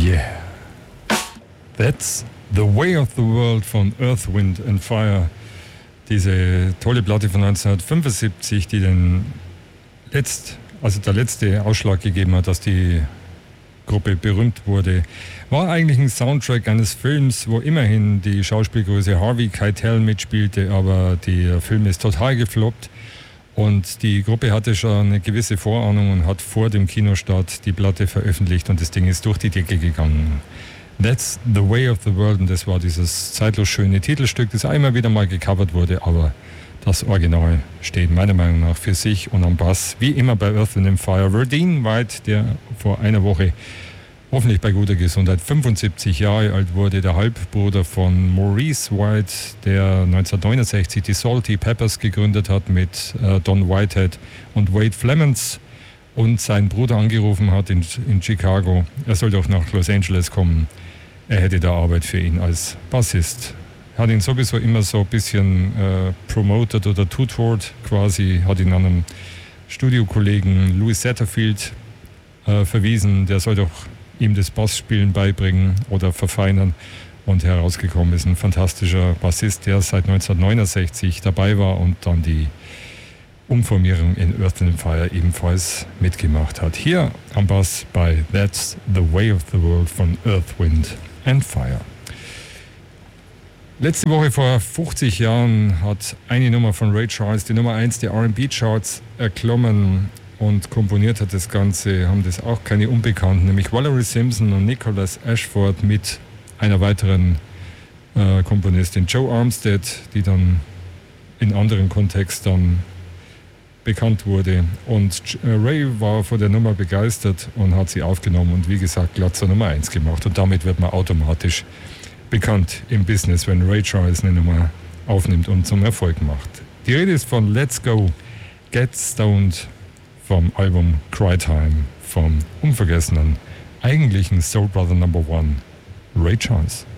Yeah. That's the way of the world von Earth, Wind and Fire. Diese tolle Platte von 1975, die der letzte Ausschlag gegeben hat, dass die Gruppe berühmt wurde, war eigentlich ein Soundtrack eines Films, wo immerhin die Schauspielgröße Harvey Keitel mitspielte, aber der Film ist total gefloppt und die Gruppe hatte schon eine gewisse Vorahnung und hat vor dem Kinostart die Platte veröffentlicht und das Ding ist durch die Decke gegangen. That's the way of the world und das war dieses zeitlos schöne Titelstück, das einmal wieder mal gecovert wurde, aber das Original steht meiner Meinung nach für sich und am Bass, wie immer bei Earth, Wind & Fire. Verdine White, der vor einer Woche, hoffentlich bei guter Gesundheit, 75 Jahre alt wurde, der Halbbruder von Maurice White, der 1969 die Salty Peppers gegründet hat mit Don Whitehead und Wade Flemons und seinen Bruder angerufen hat in Chicago, er soll doch nach Los Angeles kommen, er hätte da Arbeit für ihn als Bassist. Hat ihn sowieso immer so ein bisschen promoted oder tutored quasi, hat ihn an einen Studiokollegen Louis Satterfield verwiesen, der soll doch ihm das Bassspielen beibringen oder verfeinern und herausgekommen ist ein fantastischer Bassist, der seit 1969 dabei war und dann die Umformierung in Earth, Wind & Fire ebenfalls mitgemacht hat. Hier am Bass bei That's the Way of the World von Earth, Wind & Fire. Letzte Woche vor 50 Jahren hat eine Nummer von Ray Charles die Nummer 1 der R&B-Charts erklommen und komponiert hat das Ganze, haben das auch keine Unbekannten, nämlich Valerie Simpson und Nicholas Ashford mit einer weiteren Komponistin, Joe Armstead, die dann in anderen Kontext dann bekannt wurde. Und Ray war von der Nummer begeistert und hat sie aufgenommen und wie gesagt glatt zur Nummer 1 gemacht und damit wird man automatisch bekannt im Business, wenn Ray Charles eine Nummer aufnimmt und zum Erfolg macht. Die Rede ist von Let's Go, Get Stoned vom Album Cry Time vom unvergessenen eigentlichen Soul Brother No. 1 Ray Charles.